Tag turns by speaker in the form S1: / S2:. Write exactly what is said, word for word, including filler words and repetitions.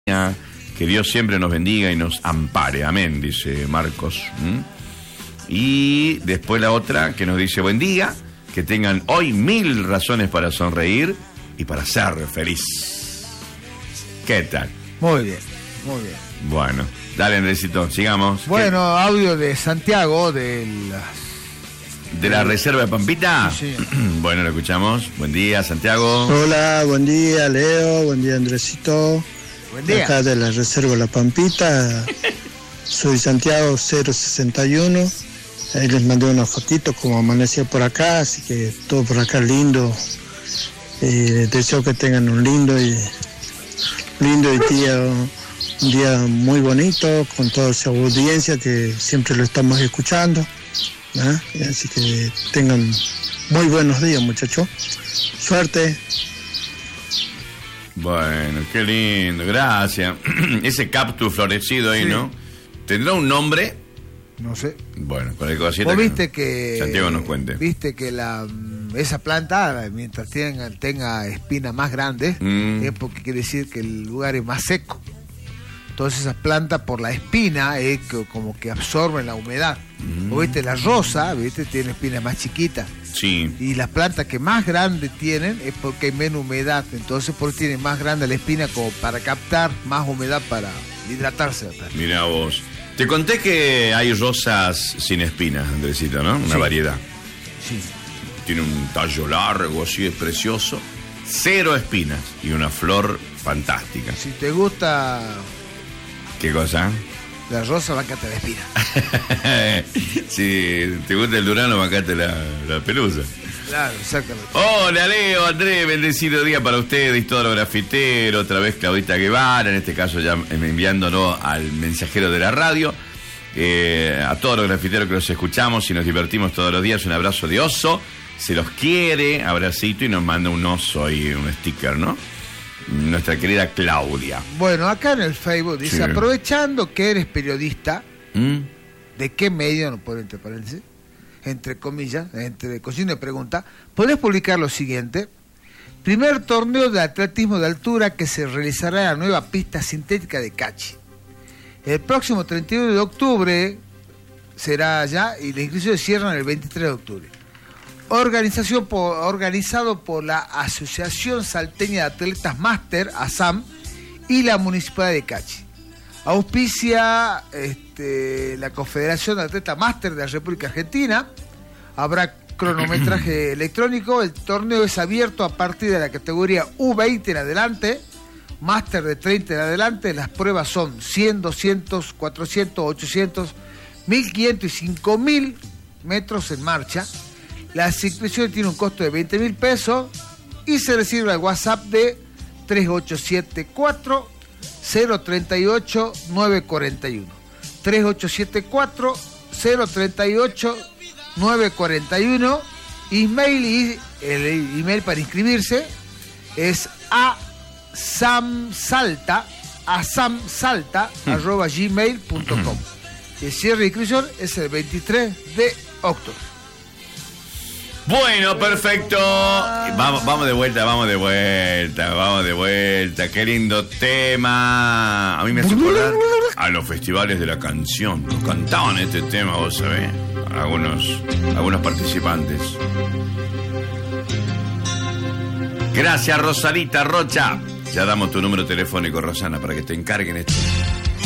S1: Que Dios siempre nos bendiga y nos ampare. Amén, dice Marcos. ¿Mm? Y después la otra que nos dice: buen día, que tengan hoy mil razones para sonreír y para ser feliz. ¿Qué tal?
S2: Muy bien, muy bien.
S1: Bueno, dale, Andresito, sigamos.
S2: Bueno, ¿Qué? Audio de Santiago, de las...
S1: ¿De la Reserva de Pampita?
S2: Sí.
S1: Bueno, lo escuchamos. Buen día, Santiago.
S3: Hola, buen día, Leo. Buen día, Andresito.
S2: Buen día.
S3: Acá de la Reserva La Pampita. Soy Santiago cero sesenta y uno. Ahí les mandé una fotito como amanecía por acá, así que todo por acá lindo. Eh, deseo que tengan un lindo y lindo día, un día muy bonito, con toda esa audiencia que siempre lo estamos escuchando. ¿Ah? Así que tengan muy buenos días, muchachos. Suerte.
S1: Bueno, qué lindo, gracias. Ese cactus florecido ahí, sí, ¿no? ¿Tendrá un nombre?
S2: No sé.
S1: Bueno, con el cosita.
S2: ¿Vos viste que, que
S1: Santiago nos cuente?
S2: Viste que la esa planta, mientras tenga, tenga espinas más grandes, mm. es porque quiere decir que el lugar es más seco. Entonces esa planta, por la espina, es que, como que absorben la humedad. Mm. ¿O viste? La rosa, viste, tiene espinas más chiquitas.
S1: Sí.
S2: Y las plantas que más grandes tienen es porque hay menos humedad. Entonces por eso tiene más grande la espina, como para captar más humedad para hidratarse.
S1: Mira vos. Te conté que hay rosas sin espinas, Andresito, ¿no? Una
S2: sí.
S1: variedad.
S2: Sí.
S1: Tiene un tallo largo, así es precioso. Cero espinas y una flor fantástica.
S2: Si te gusta...
S1: ¿Qué cosa?
S2: La rosa, bancate la espina.
S1: Si te gusta el durazno, bancate la, la pelusa.
S2: Claro, exactamente.
S1: Hola, Leo, Andrés, bendecido día para ustedes y todos los grafiteros. Otra vez Claudita Guevara, en este caso ya enviándonos al mensajero de la radio. Eh, a todos los grafiteros que los escuchamos y nos divertimos todos los días, un abrazo de oso. Se los quiere, abracito, y nos manda un oso y un sticker, ¿no? Nuestra querida Claudia.
S2: Bueno, acá en el Facebook dice: sí, aprovechando que eres periodista, ¿Mm? ¿de qué medio? No puede entre paréntesis, entre comillas, entre cocina y pregunta, ¿podés publicar lo siguiente? Primer torneo de atletismo de altura que se realizará en la nueva pista sintética de Cachi. El próximo treinta y uno de octubre será allá y las inscripciones cierran el veintitrés de octubre. Organización por, organizado por la Asociación Salteña de Atletas Máster, ASAM, y la Municipalidad de Cachi. Auspicia este, la Confederación de Atletas Máster de la República Argentina. Habrá cronometraje electrónico. El torneo es abierto a partir de la categoría U veinte en adelante, máster de treinta en adelante. Las pruebas son cien, doscientos, cuatrocientos, ochocientos, mil quinientos y cinco mil metros en marcha. Las inscripciones tienen un costo de veinte mil pesos y se recibe al WhatsApp de tres ocho siete cuatro, cero tres ocho, nueve cuatro uno. tres ocho siete cuatro, cero tres ocho, nueve cuatro uno. Email y el email para inscribirse es asamsalta, asamsalta arroba gmail punto com. El cierre de inscripción es el veintitrés de octubre.
S1: Bueno, perfecto. Vamos, vamos de vuelta, vamos de vuelta, vamos de vuelta. Qué lindo tema. A mí me hace acordar a los festivales de la canción. Nos cantaban este tema, vos sabés, algunos, algunos participantes. Gracias, Rosalita Rocha. Ya damos tu número telefónico, Rosana, para que te encarguen esto.